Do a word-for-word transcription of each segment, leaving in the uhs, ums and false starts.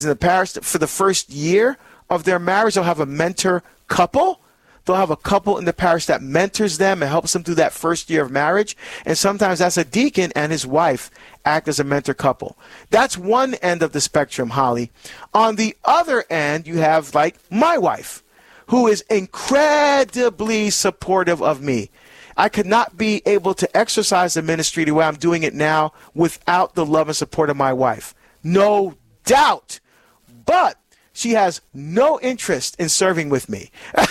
in the parish, for the first year of their marriage, they'll have a mentor couple. They'll have a couple in the parish that mentors them and helps them through that first year of marriage. And sometimes that's a deacon and his wife act as a mentor couple. That's one end of the spectrum, Holly. On the other end, you have like my wife, who is incredibly supportive of me. I could not be able to exercise the ministry the way I'm doing it now without the love and support of my wife. No doubt. But she has no interest in serving with me.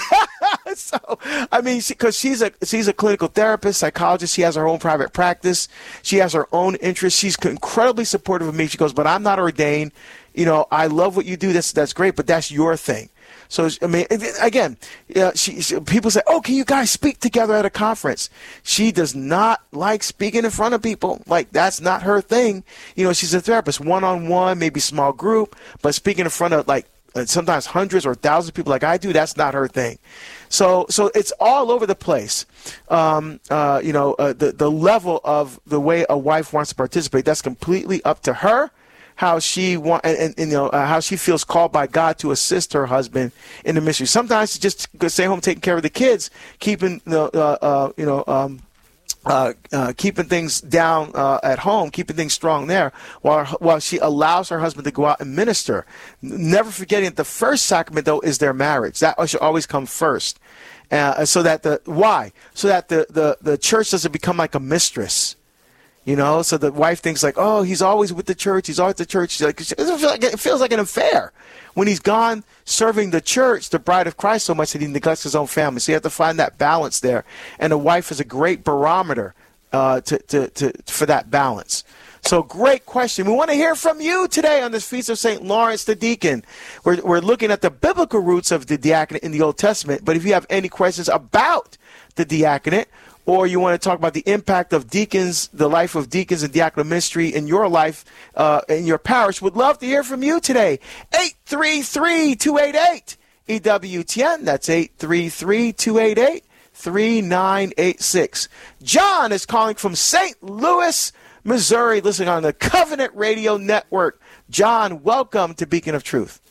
So, I mean, because she, she's a she's a clinical therapist, psychologist. She has her own private practice. She has her own interests. She's incredibly supportive of me. She goes, but I'm not ordained. You know, I love what you do. That's that's great, but that's your thing. So, I mean, again, uh, she, she, people say, oh, can you guys speak together at a conference? She does not like speaking in front of people. Like, that's not her thing. You know, she's a therapist, one-on-one, maybe small group, but speaking in front of, like, uh, sometimes hundreds or thousands of people like I do, that's not her thing. So so it's all over the place. Um, uh, you know, uh, the, the level of the way a wife wants to participate, that's completely up to her. How she want and, and, and you know uh, how she feels called by God to assist her husband in the ministry. Sometimes she just go stay home taking care of the kids, keeping the uh, uh, you know um, uh, uh, keeping things down uh, at home, keeping things strong there, while while she allows her husband to go out and minister. Never forgetting that the first sacrament though is their marriage. That should always come first, uh, so that the why so that the, the the church doesn't become like a mistress. You know, so the wife thinks like, oh, he's always with the church. He's always at the church. She's like, it feels like, it feels like an affair when he's gone serving the church, the bride of Christ, so much that he neglects his own family. So you have to find that balance there. And a wife is a great barometer uh, to, to, to, for that balance. So great question. We want to hear from you today on this Feast of Saint Lawrence the Deacon. We're, we're looking at the biblical roots of the diaconate in the Old Testament. But if you have any questions about the diaconate, or you want to talk about the impact of deacons, the life of deacons and diaconal ministry in your life, uh, in your parish, would love to hear from you today. eight three three, two eight eight, E W T N. That's eight three three, two eight eight, three nine eight six. John is calling from Saint Louis, Missouri, listening on the Covenant Radio Network. John, welcome to Beacon of Truth.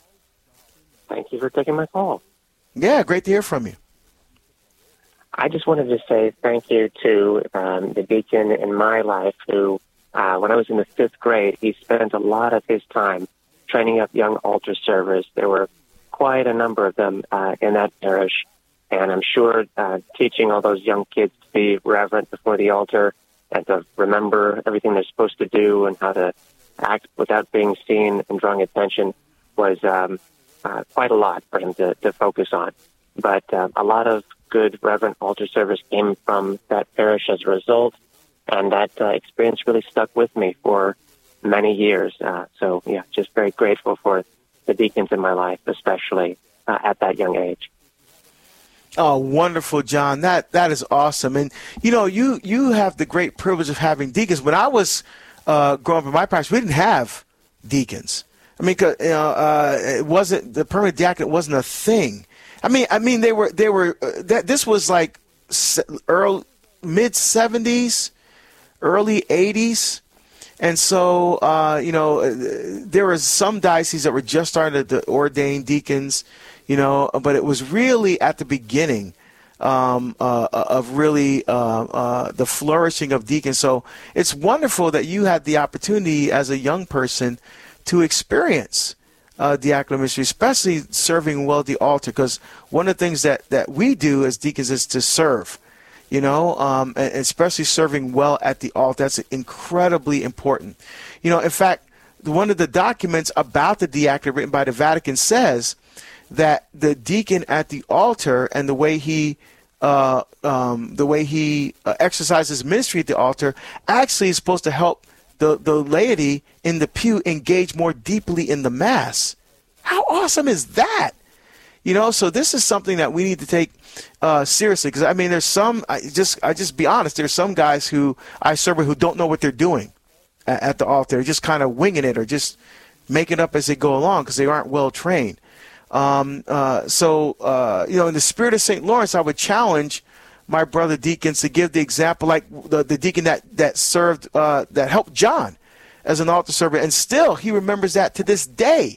Thank you for taking my call. Yeah, great to hear from you. I just wanted to say thank you to um, the deacon in my life who, uh, when I was in the fifth grade, he spent a lot of his time training up young altar servers. There were quite a number of them uh, in that parish, and I'm sure uh, teaching all those young kids to be reverent before the altar and to remember everything they're supposed to do and how to act without being seen and drawing attention was um, uh, quite a lot for him to, to focus on. But uh, a lot of good reverent altar service came from that parish as a result, and that uh, experience really stuck with me for many years. Uh, so, yeah, just very grateful for the deacons in my life, especially uh, at that young age. Oh, wonderful, John. That that is awesome. And, you know, you, you have the great privilege of having deacons. When I was uh, growing up in my parish, we didn't have deacons. I mean, you know, uh, it wasn't, the permanent diaconate wasn't a thing. I mean, I mean, they were, they were, uh, that this was like early, mid seventies, early eighties. And so, uh, you know, uh, there were some dioceses that were just starting to ordain deacons, you know, but it was really at the beginning um, uh, of really uh, uh, the flourishing of deacons. So it's wonderful that you had the opportunity as a young person to experience Uh, diaconal ministry, especially serving well at the altar, because one of the things that, that we do as deacons is to serve, you know, um, and especially serving well at the altar. That's incredibly important. You know, in fact, one of the documents about the diaconate written by the Vatican says that the deacon at the altar and the way he uh, um, the way he uh, exercises ministry at the altar actually is supposed to help the, the laity in the pew engage more deeply in the Mass. How awesome is that? You know, so this is something that we need to take uh, seriously, because, I mean, there's some, I just I just be honest, there's some guys who I serve with who don't know what they're doing at, at the altar. They're just kind of winging it or just making it up as they go along because they aren't well trained. Um, uh, so, uh, you know, in the spirit of Saint Lawrence, I would challenge my brother deacons to give the example, like the, the deacon that, that served, uh, that helped John as an altar server, and still he remembers that to this day.